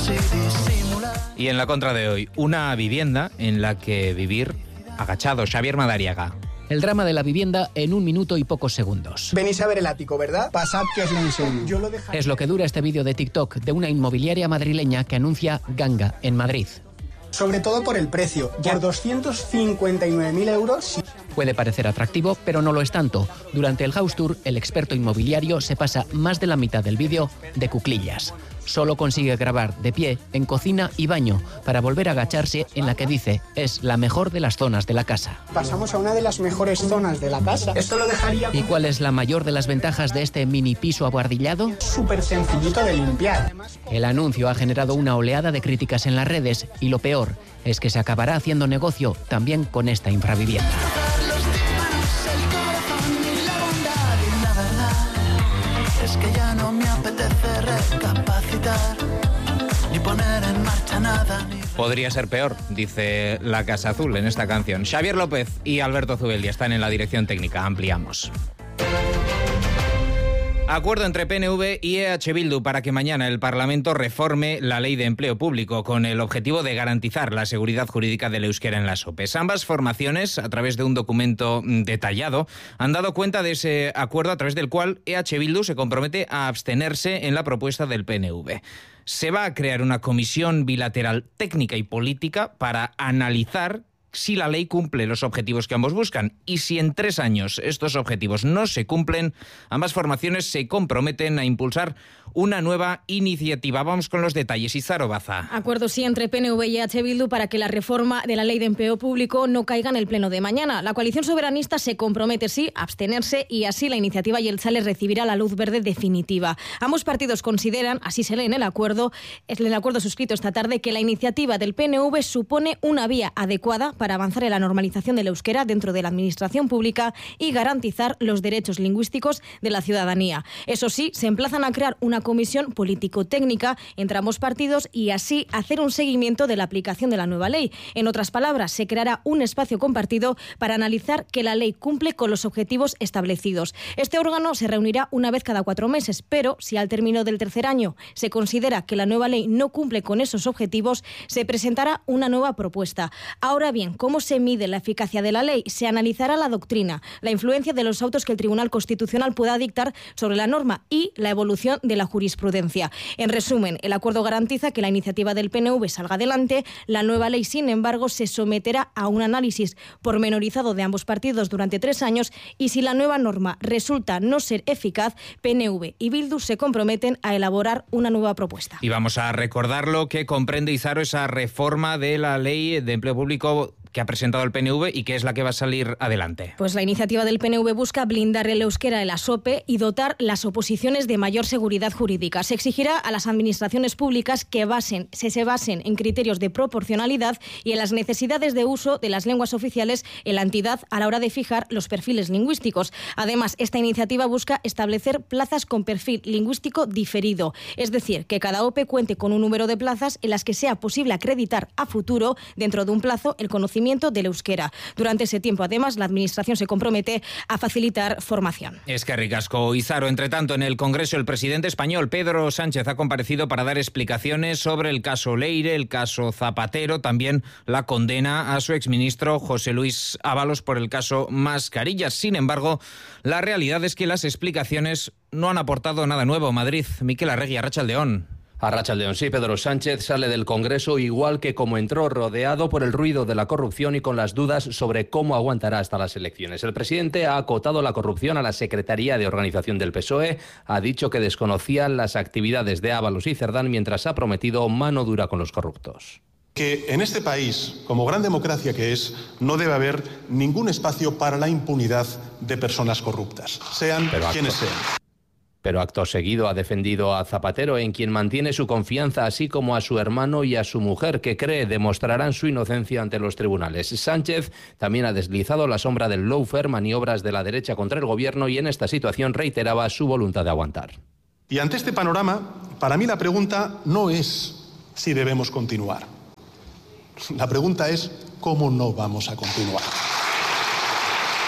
Y en la contra de hoy, una vivienda en la que vivir agachado. Xavier Madariaga. El drama de la vivienda en 1 minuto y pocos segundos. Venís a ver el ático, ¿verdad? Pasad que os lo enseño. Yo lo dejaré. Es lo que dura este vídeo de TikTok de una inmobiliaria madrileña que anuncia ganga en Madrid. Sobre todo por el precio. Por 259.000 euros. Puede parecer atractivo, pero no lo es tanto. Durante el House Tour, el experto inmobiliario se pasa más de la mitad del vídeo de cuclillas. Solo consigue grabar de pie en cocina y baño para volver a agacharse en la que dice es la mejor de las zonas de la casa. Pasamos a una de las mejores zonas de la casa. Esto lo dejaría... ¿Y cuál es la mayor de las ventajas de este mini piso abuhardillado? Súper sencillito de limpiar. El anuncio ha generado una oleada de críticas en las redes y lo peor es que se acabará haciendo negocio también con esta infravivienda. Es que ya no me apetece recapacitar, ni poner en marcha nada. Podría ser peor, dice la Casa Azul en esta canción. Xavier López y Alberto Zubeldia están en la dirección técnica. Ampliamos. Acuerdo entre PNV y EH Bildu para que mañana el Parlamento reforme la Ley de Empleo Público con el objetivo de garantizar la seguridad jurídica del euskera en las OPEs. Ambas formaciones, a través de un documento detallado, han dado cuenta de ese acuerdo a través del cual EH Bildu se compromete a abstenerse en la propuesta del PNV. Se va a crear una comisión bilateral técnica y política para analizar si la ley cumple los objetivos que ambos buscan y si en 3 años estos objetivos no se cumplen, ambas formaciones se comprometen a impulsar una nueva iniciativa. Vamos con los detalles. Izaro Baza. Acuerdo sí entre PNV y EH Bildu para que la reforma de la Ley de Empleo Público no caiga en el pleno de mañana. La coalición soberanista se compromete sí a abstenerse y así la iniciativa Jeltzale recibirá la luz verde definitiva. Ambos partidos consideran, así se lee en el acuerdo suscrito esta tarde, que la iniciativa del PNV supone una vía adecuada para avanzar en la normalización del euskera dentro de la administración pública y garantizar los derechos lingüísticos de la ciudadanía. Eso sí, se emplazan a crear una comisión político-técnica entre ambos partidos y así hacer un seguimiento de la aplicación de la nueva ley. En otras palabras, se creará un espacio compartido para analizar que la ley cumple con los objetivos establecidos. Este órgano se reunirá una vez cada 4 meses, pero si al término del 3er año se considera que la nueva ley no cumple con esos objetivos, se presentará una nueva propuesta. Ahora bien, ¿cómo se mide la eficacia de la ley? Se analizará la doctrina, la influencia de los autos que el Tribunal Constitucional pueda dictar sobre la norma y la evolución de la jurisprudencia. En resumen, el acuerdo garantiza que la iniciativa del PNV salga adelante. La nueva ley, sin embargo, se someterá a un análisis pormenorizado de ambos partidos durante 3 años y si la nueva norma resulta no ser eficaz, PNV y Bildu se comprometen a elaborar una nueva propuesta. Y vamos a recordar lo que comprende, Izaro, esa reforma de la Ley de Empleo Público que ha presentado el PNV y que es la que va a salir adelante. Pues la iniciativa del PNV busca blindar el euskera en la SOPE y dotar las oposiciones de mayor seguridad jurídica. Se exigirá a las administraciones públicas que se basen en criterios de proporcionalidad y en las necesidades de uso de las lenguas oficiales en la entidad a la hora de fijar los perfiles lingüísticos. Además, esta iniciativa busca establecer plazas con perfil lingüístico diferido, es decir, que cada OPE cuente con un número de plazas en las que sea posible acreditar a futuro, dentro de un plazo, el conocimiento del euskera. Durante ese tiempo, además, la Administración se compromete a facilitar formación. Es que ricasco, Izaro. Entre tanto, en el Congreso, el presidente español, Pedro Sánchez, ha comparecido para dar explicaciones sobre el caso Leire, el caso Zapatero, también la condena a su exministro José Luis Ábalos por el caso Mascarillas. Sin embargo, la realidad es que las explicaciones no han aportado nada nuevo. Madrid, Miquel Arregui, Arratsaldeon. Arratsaldeon, sí, Pedro Sánchez sale del Congreso igual que como entró, rodeado por el ruido de la corrupción y con las dudas sobre cómo aguantará hasta las elecciones. El presidente ha acotado la corrupción a la Secretaría de Organización del PSOE, ha dicho que desconocía las actividades de Ábalos y Cerdán mientras ha prometido mano dura con los corruptos. Que en este país, como gran democracia que es, no debe haber ningún espacio para la impunidad de personas corruptas, sean quienes sean. Pero acto seguido ha defendido a Zapatero, en quien mantiene su confianza, así como a su hermano y a su mujer, que cree demostrarán su inocencia ante los tribunales. Sánchez también ha deslizado la sombra del lawfare, maniobras de la derecha contra el gobierno, y en esta situación reiteraba su voluntad de aguantar. Y ante este panorama, para mí la pregunta no es si debemos continuar. La pregunta es cómo no vamos a continuar.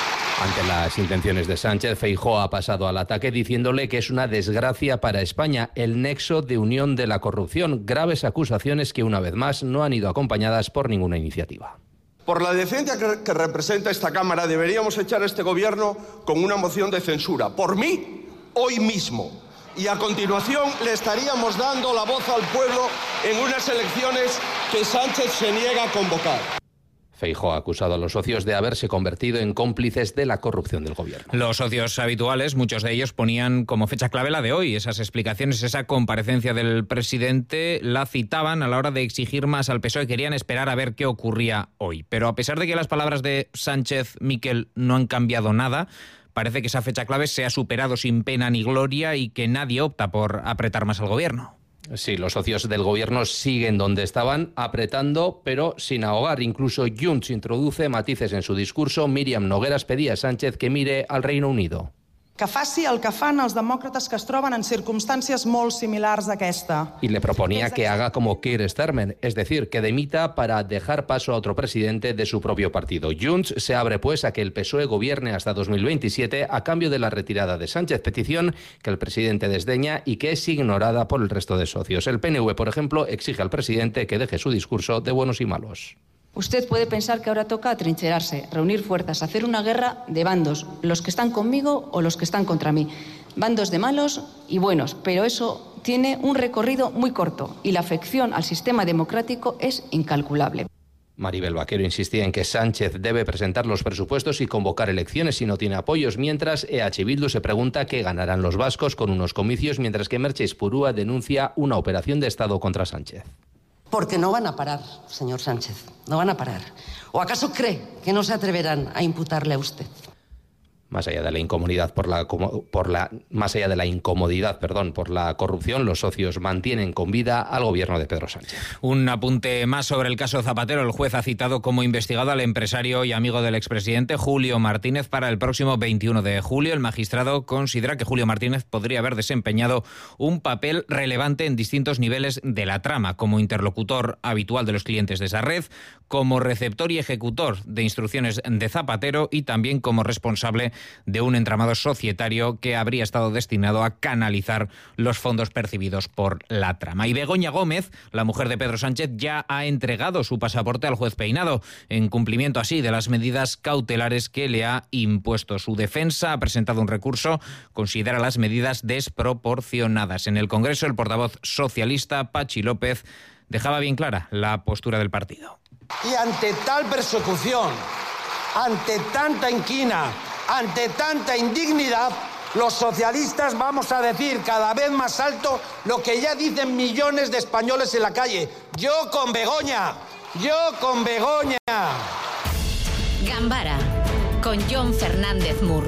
Ante las intenciones de Sánchez, Feijóo ha pasado al ataque diciéndole que es una desgracia para España el nexo de unión de la corrupción. Graves acusaciones que, una vez más, no han ido acompañadas por ninguna iniciativa. Por la decencia que representa esta Cámara, deberíamos echar a este Gobierno con una moción de censura. Por mí, hoy mismo. Y a continuación le estaríamos dando la voz al pueblo en unas elecciones que Sánchez se niega a convocar. Feijóo ha acusado a los socios de haberse convertido en cómplices de la corrupción del gobierno. Los socios habituales, muchos de ellos ponían como fecha clave la de hoy. Esas explicaciones, esa comparecencia del presidente, la citaban a la hora de exigir más al PSOE. Querían esperar a ver qué ocurría hoy. Pero a pesar de que las palabras de Sánchez, Miquel, no han cambiado nada, parece que esa fecha clave se ha superado sin pena ni gloria y que nadie opta por apretar más al gobierno. Sí, los socios del gobierno siguen donde estaban, apretando, pero sin ahogar. Incluso Junts introduce matices en su discurso. Míriam Nogueras pedía a Sánchez que mire al Reino Unido. Que faci el que fan els demòcrates que es troben en circumstàncies molt similars a aquesta. Y le proponía que haga como Keir Starmer, es decir, que dimita para dejar paso a otro presidente de su propio partido. Junts se abre pues a que el PSOE gobierne hasta 2027 a cambio de la retirada de Sánchez, petición que el presidente desdeña y que es ignorada por el resto de socios. El PNV, por ejemplo, exige al presidente que deje su discurso de buenos y malos. Usted puede pensar que ahora toca atrincherarse, reunir fuerzas, hacer una guerra de bandos, los que están conmigo o los que están contra mí. Bandos de malos y buenos, pero eso tiene un recorrido muy corto y la afección al sistema democrático es incalculable. Maribel Vaquero insistía en que Sánchez debe presentar los presupuestos y convocar elecciones si no tiene apoyos, mientras EH Bildu se pregunta qué ganarán los vascos con unos comicios, mientras que Merche Espurúa denuncia una operación de Estado contra Sánchez. Porque no van a parar, señor Sánchez, no van a parar. ¿O acaso cree que no se atreverán a imputarle a usted? Más allá de la incomodidad por la corrupción, los socios mantienen con vida al gobierno de Pedro Sánchez. Un apunte más sobre el caso Zapatero. El juez ha citado como investigado al empresario y amigo del expresidente Julio Martínez para el próximo 21 de julio. El magistrado considera que Julio Martínez podría haber desempeñado un papel relevante en distintos niveles de la trama, como interlocutor habitual de los clientes de esa red, como receptor y ejecutor de instrucciones de Zapatero y también como responsable de un entramado societario que habría estado destinado a canalizar los fondos percibidos por la trama. Y Begoña Gómez, la mujer de Pedro Sánchez, ya ha entregado su pasaporte al juez Peinado, en cumplimiento así de las medidas cautelares que le ha impuesto. Su defensa ha presentado un recurso, considera las medidas desproporcionadas. En el Congreso, el portavoz socialista, Pachi López, dejaba bien clara la postura del partido. Y ante tal persecución, ante tanta inquina, ante tanta indignidad, los socialistas vamos a decir cada vez más alto lo que ya dicen millones de españoles en la calle. Yo con Begoña, yo con Begoña. Gambara, con Jon Fernández Mur.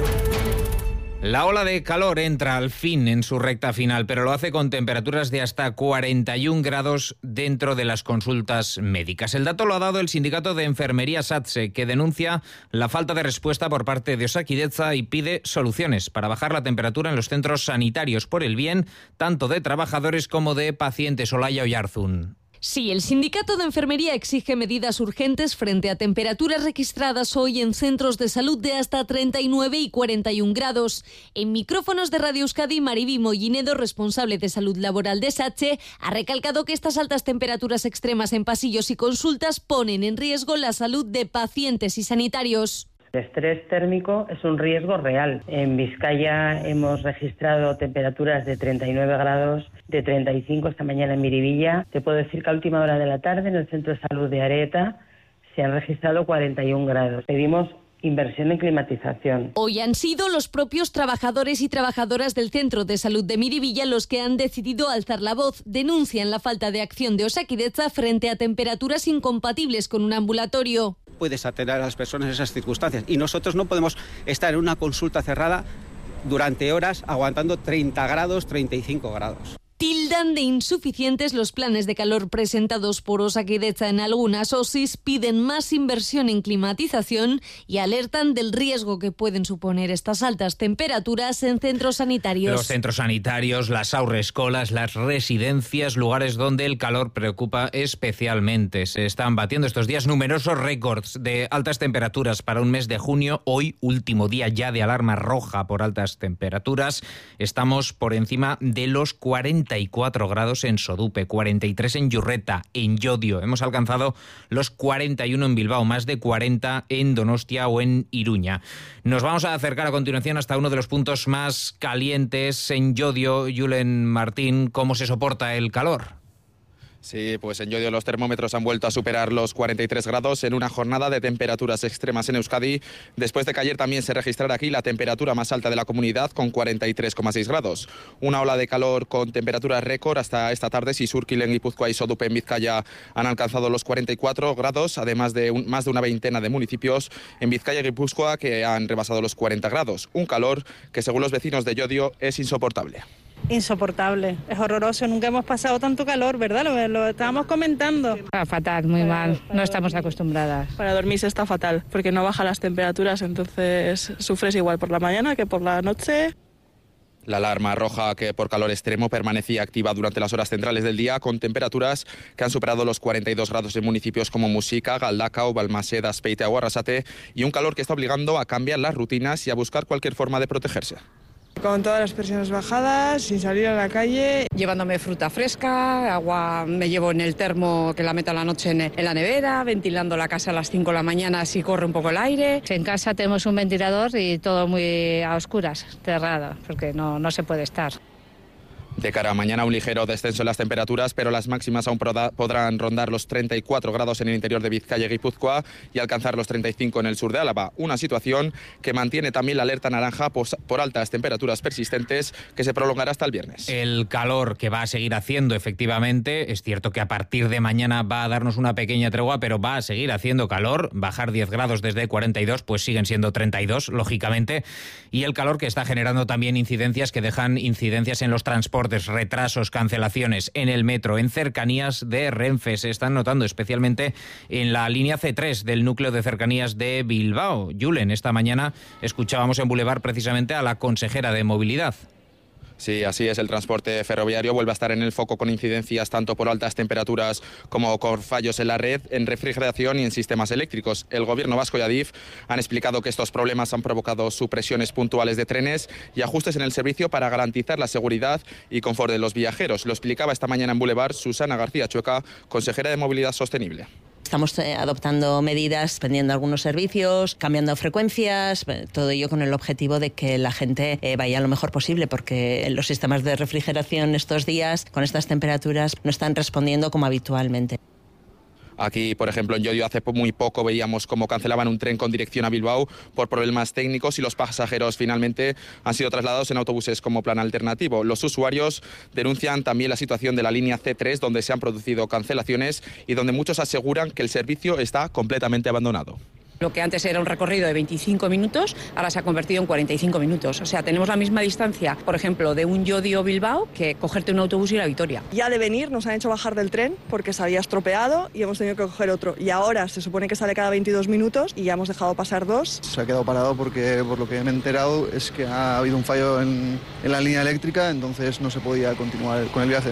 La ola de calor entra al fin en su recta final, pero lo hace con temperaturas de hasta 41 grados dentro de las consultas médicas. El dato lo ha dado el sindicato de enfermería SATSE, que denuncia la falta de respuesta por parte de Osakidetza y pide soluciones para bajar la temperatura en los centros sanitarios por el bien tanto de trabajadores como de pacientes. Olaya Oyarzún. Sí, el sindicato de enfermería exige medidas urgentes frente a temperaturas registradas hoy en centros de salud de hasta 39 y 41 grados. En micrófonos de Radio Euskadi, Mariby Mollinedo, responsable de salud laboral de SATSE, ha recalcado que estas altas temperaturas extremas en pasillos y consultas ponen en riesgo la salud de pacientes y sanitarios. El estrés térmico es un riesgo real. En Vizcaya hemos registrado temperaturas de 39 grados, de 35 esta mañana en Miribilla. Te puedo decir que a última hora de la tarde en el Centro de Salud de Areta se han registrado 41 grados. Pedimos inversión en climatización. Hoy han sido los propios trabajadores y trabajadoras del Centro de Salud de Miribilla los que han decidido alzar la voz. Denuncian la falta de acción de Osakidetza frente a temperaturas incompatibles con un ambulatorio. Puedes atender a las personas en esas circunstancias y nosotros no podemos estar en una consulta cerrada durante horas aguantando 30 grados, 35 grados. Tildan de insuficientes los planes de calor presentados por Osakidetza en algunas OSIs, piden más inversión en climatización y alertan del riesgo que pueden suponer estas altas temperaturas en centros sanitarios. Los centros sanitarios, las haurreskolas, las residencias, lugares donde el calor preocupa especialmente. Se están batiendo estos días numerosos récords de altas temperaturas para un mes de junio. Hoy, último día ya de alarma roja por altas temperaturas. Estamos por encima de los 44 grados en Sodupe, 43 en Yurreta, en Llodio. Hemos alcanzado los 41 en Bilbao, más de 40 en Donostia o en Iruña. Nos vamos a acercar a continuación hasta uno de los puntos más calientes en Llodio. Julen Martín, ¿cómo se soporta el calor? Sí, pues en Llodio los termómetros han vuelto a superar los 43 grados en una jornada de temperaturas extremas en Euskadi, después de que ayer también se registrara aquí la temperatura más alta de la comunidad con 43,6 grados. Una ola de calor con temperaturas récord hasta esta tarde. Sizurkil en Guipúzcoa y Sodupe en Vizcaya han alcanzado los 44 grados, además de más de una veintena de municipios en Vizcaya y Guipúzcoa que han rebasado los 40 grados. Un calor que, según los vecinos de Llodio, es insoportable. Insoportable, es horroroso, nunca hemos pasado tanto calor, ¿verdad? Lo estábamos comentando. Fatal, muy mal, no estamos acostumbradas. Para dormirse está fatal, porque no bajan las temperaturas, entonces sufres igual por la mañana que por la noche. La alarma roja que por calor extremo permanecía activa durante las horas centrales del día, con temperaturas que han superado los 42 grados en municipios como Muxica, Galdakao, Balmaseda, Azpeitia o Arrasate, y un calor que está obligando a cambiar las rutinas y a buscar cualquier forma de protegerse. Con todas las presiones bajadas, sin salir a la calle. Llevándome fruta fresca, agua me llevo en el termo que la meto a la noche en la nevera, ventilando la casa a las 5 de la mañana así corre un poco el aire. En casa tenemos un ventilador y todo muy a oscuras, cerrado, porque no se puede estar. De cara a mañana, un ligero descenso en las temperaturas, pero las máximas aún podrán rondar los 34 grados en el interior de Vizcaya y Guipúzcoa y alcanzar los 35 en el sur de Álava. Una situación que mantiene también la alerta naranja por altas temperaturas persistentes que se prolongará hasta el viernes. El calor que va a seguir haciendo, efectivamente, es cierto que a partir de mañana va a darnos una pequeña tregua, pero va a seguir haciendo calor. Bajar 10 grados desde 42, pues siguen siendo 32, lógicamente. Y el calor que está generando también incidencias que dejan incidencias en los transportes, retrasos, cancelaciones en el metro, en cercanías de Renfe. Se están notando especialmente en la línea C3 del núcleo de cercanías de Bilbao. Julen, esta mañana escuchábamos en Boulevard precisamente a la consejera de Movilidad. Sí, así es, el transporte ferroviario vuelve a estar en el foco con incidencias tanto por altas temperaturas como con fallos en la red, en refrigeración y en sistemas eléctricos. El Gobierno vasco y Adif han explicado que estos problemas han provocado supresiones puntuales de trenes y ajustes en el servicio para garantizar la seguridad y confort de los viajeros. Lo explicaba esta mañana en Boulevard Susana García Chueca, consejera de Movilidad Sostenible. Estamos adoptando medidas, prendiendo algunos servicios, cambiando frecuencias, todo ello con el objetivo de que la gente vaya lo mejor posible, porque los sistemas de refrigeración estos días, con estas temperaturas, no están respondiendo como habitualmente. Aquí, por ejemplo, en Llodio hace muy poco veíamos cómo cancelaban un tren con dirección a Bilbao por problemas técnicos y los pasajeros finalmente han sido trasladados en autobuses como plan alternativo. Los usuarios denuncian también la situación de la línea C3, donde se han producido cancelaciones y donde muchos aseguran que el servicio está completamente abandonado. Lo que antes era un recorrido de 25 minutos, ahora se ha convertido en 45 minutos. O sea, tenemos la misma distancia, por ejemplo, de un Llodio-Bilbao que cogerte un autobús y ir a Vitoria. Ya de venir nos han hecho bajar del tren porque se había estropeado y hemos tenido que coger otro. Y ahora se supone que sale cada 22 minutos y ya hemos dejado pasar 2. Se ha quedado parado porque, por lo que me he enterado, es que ha habido un fallo en la línea eléctrica, entonces no se podía continuar con el viaje.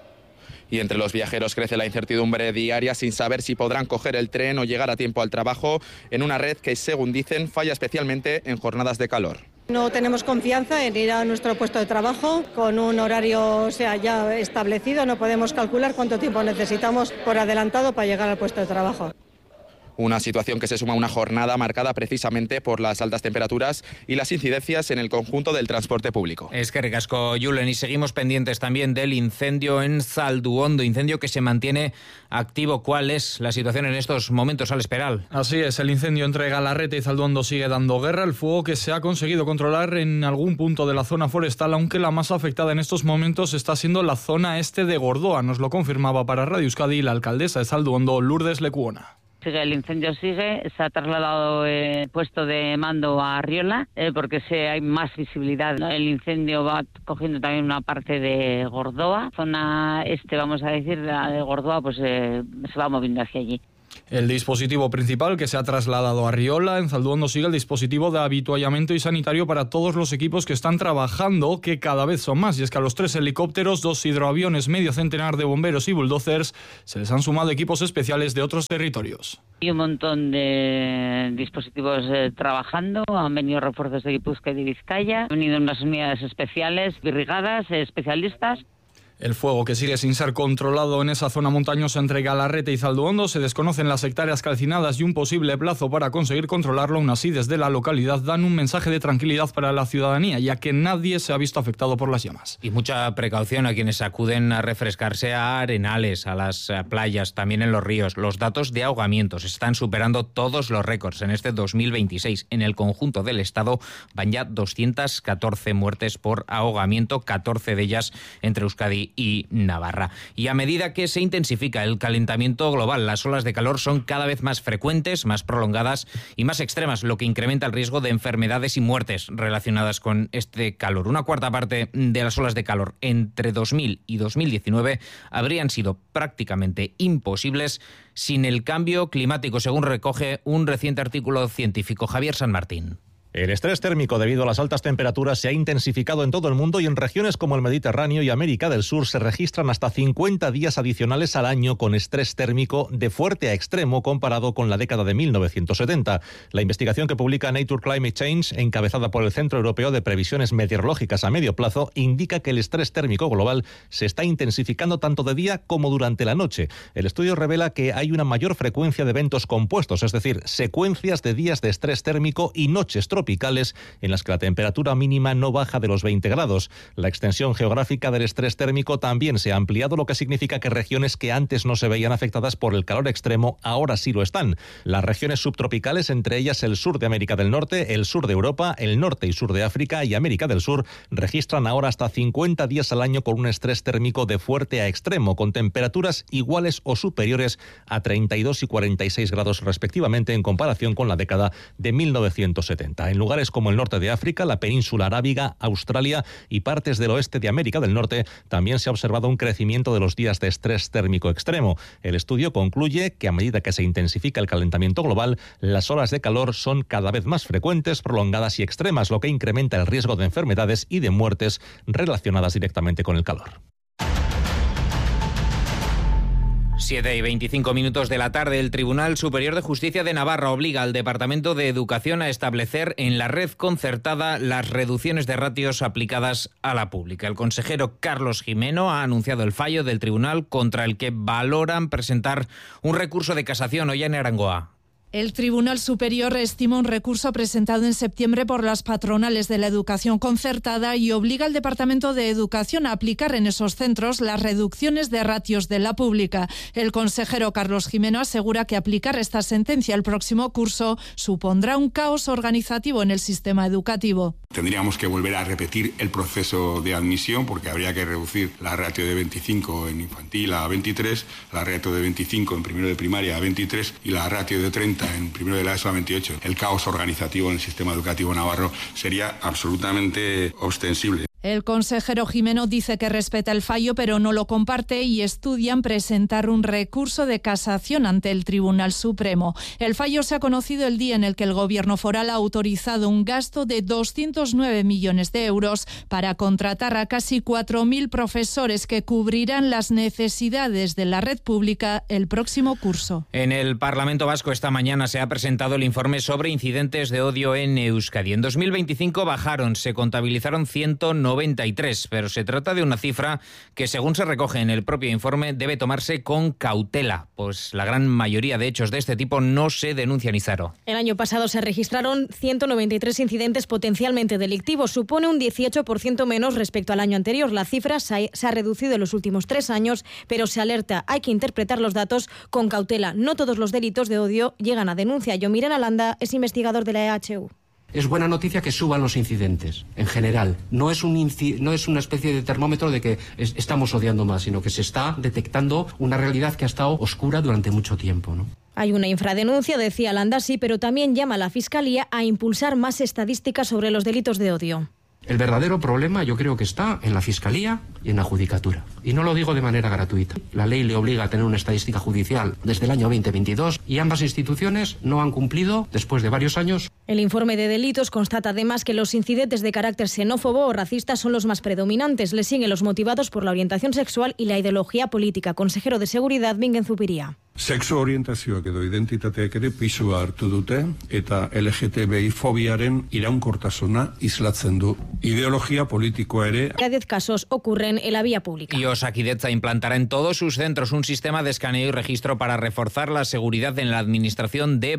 Y entre los viajeros crece la incertidumbre diaria sin saber si podrán coger el tren o llegar a tiempo al trabajo en una red que, según dicen, falla especialmente en jornadas de calor. No tenemos confianza en ir a nuestro puesto de trabajo con un horario ya establecido. No podemos calcular cuánto tiempo necesitamos por adelantado para llegar al puesto de trabajo. Una situación que se suma a una jornada marcada precisamente por las altas temperaturas y las incidencias en el conjunto del transporte público. Es que ricasco, Julen, y seguimos pendientes también del incendio en Zalduondo, incendio que se mantiene activo. ¿Cuál es la situación en estos momentos, Alex Peral? Así es, el incendio entre Galarreta y Zalduondo sigue dando guerra. El fuego que se ha conseguido controlar en algún punto de la zona forestal, aunque la más afectada en estos momentos está siendo la zona este de Gordoa. Nos lo confirmaba para Radio Euskadi la alcaldesa de Zalduondo, Lourdes Lecuona. El incendio sigue, se ha trasladado el puesto de mando a Arriola porque hay más visibilidad, ¿no? El incendio va cogiendo también una parte de Gordoa, zona vamos a decir, la de Gordoa, pues se va moviendo hacia allí. El dispositivo principal que se ha trasladado a Riola, en Zalduondo sigue el dispositivo de habituallamiento y sanitario para todos los equipos que están trabajando, que cada vez son más. Y es que a los 3 helicópteros, 2 hidroaviones, medio centenar de bomberos y bulldozers se les han sumado equipos especiales de otros territorios. Hay un montón de dispositivos trabajando, han venido refuerzos de Guipúzcoa y de Vizcaya, han venido unas unidades especiales, brigadas, especialistas. El fuego, que sigue sin ser controlado en esa zona montañosa entre Galarreta y Zalduondo, se desconocen las hectáreas calcinadas y un posible plazo para conseguir controlarlo. Aún así, desde la localidad dan un mensaje de tranquilidad para la ciudadanía, ya que nadie se ha visto afectado por las llamas. Y mucha precaución a quienes acuden a refrescarse a arenales, a las playas, también en los ríos. Los datos de ahogamientos están superando todos los récords en este 2026. En el conjunto del estado van ya 214 muertes por ahogamiento, 14 de ellas entre Euskadi y Navarra. Y a medida que se intensifica el calentamiento global, las olas de calor son cada vez más frecuentes, más prolongadas y más extremas, lo que incrementa el riesgo de enfermedades y muertes relacionadas con este calor. Una cuarta parte de las olas de calor entre 2000 y 2019 habrían sido prácticamente imposibles sin el cambio climático, según recoge un reciente artículo científico. Javier San Martín. El estrés térmico debido a las altas temperaturas se ha intensificado en todo el mundo y en regiones como el Mediterráneo y América del Sur se registran hasta 50 días adicionales al año con estrés térmico de fuerte a extremo comparado con la década de 1970. La investigación que publica Nature Climate Change, encabezada por el Centro Europeo de Previsiones Meteorológicas a Medio Plazo, indica que el estrés térmico global se está intensificando tanto de día como durante la noche. El estudio revela que hay una mayor frecuencia de eventos compuestos, es decir, secuencias de días de estrés térmico y noches tropicales en las que la temperatura mínima no baja de los 20 grados. La extensión geográfica del estrés térmico también se ha ampliado, lo que significa que regiones que antes no se veían afectadas por el calor extremo ahora sí lo están. Las regiones subtropicales, entre ellas el sur de América del Norte, el sur de Europa, el norte y sur de África y América del Sur, registran ahora hasta 50 días al año con un estrés térmico de fuerte a extremo, con temperaturas iguales o superiores a 32 y 46 grados respectivamente en comparación con la década de 1970. En lugares como el norte de África, la península arábiga, Australia y partes del oeste de América del Norte, también se ha observado un crecimiento de los días de estrés térmico extremo. El estudio concluye que a medida que se intensifica el calentamiento global, las olas de calor son cada vez más frecuentes, prolongadas y extremas, lo que incrementa el riesgo de enfermedades y de muertes relacionadas directamente con el calor. 7:25 de la tarde, el Tribunal Superior de Justicia de Navarra obliga al Departamento de Educación a establecer en la red concertada las reducciones de ratios aplicadas a la pública. El consejero Carlos Gimeno ha anunciado el fallo del tribunal contra el que valoran presentar un recurso de casación. Ollane Arangoa. El Tribunal Superior estima un recurso presentado en septiembre por las patronales de la educación concertada y obliga al Departamento de Educación a aplicar en esos centros las reducciones de ratios de la pública. El consejero Carlos Gimeno asegura que aplicar esta sentencia el próximo curso supondrá un caos organizativo en el sistema educativo. Tendríamos que volver a repetir el proceso de admisión porque habría que reducir la ratio de 25 en infantil a 23, la ratio de 25 en primero de primaria a 23 y la ratio de 30 en primero de la ESO a 28. El caos organizativo en el sistema educativo navarro sería absolutamente ostensible. El consejero Gimeno dice que respeta el fallo, pero no lo comparte y estudian presentar un recurso de casación ante el Tribunal Supremo. El fallo se ha conocido el día en el que el Gobierno foral ha autorizado un gasto de 209 millones de euros para contratar a casi 4.000 profesores que cubrirán las necesidades de la red pública el próximo curso. En el Parlamento Vasco esta mañana se ha presentado el informe sobre incidentes de odio en Euskadi. En 2025 se contabilizaron 193, pero se trata de una cifra que, según se recoge en el propio informe, debe tomarse con cautela, pues la gran mayoría de hechos de este tipo no se denuncian. Izaro. El año pasado se registraron 193 incidentes potencialmente delictivos, supone un 18% menos respecto al año anterior. La cifra se ha reducido en los últimos 3 años, pero se alerta, hay que interpretar los datos con cautela. No todos los delitos de odio llegan a denuncia. Yomiren Alanda es investigador de la EHU. Es buena noticia que suban los incidentes, en general. No es una especie de termómetro de que estamos odiando más, sino que se está detectando una realidad que ha estado oscura durante mucho tiempo, ¿no? Hay una infradenuncia, decía Landasi, pero también llama a la Fiscalía a impulsar más estadísticas sobre los delitos de odio. El verdadero problema yo creo que está en la Fiscalía y en la Judicatura. Y no lo digo de manera gratuita. La ley le obliga a tener una estadística judicial desde el año 2022 y ambas instituciones no han cumplido después de varios años. El informe de delitos constata además que los incidentes de carácter xenófobo o racista son los más predominantes. Le siguen los motivados por la orientación sexual y la ideología política. Consejero de Seguridad, Bingen Zupiria. Sexo orientazioak edo identitateak ere pisua hartu dute eta LGTBI fobiaren iraunkortasuna islatzen du. Ideologia politikoa ere. Cada 10 casos ocurren en la vía pública. Y Osakidetza implantará en todos sus centros un sistema de escaneo y registro para reforzar la seguridad en la administración de